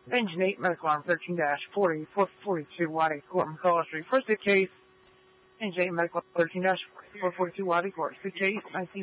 Engine 8, medical arm 13-40, 442 Waddy Court, McCullough Street. First hit case, Engine 8, medical 13-40, 442 Waddy Court. Hit case, 19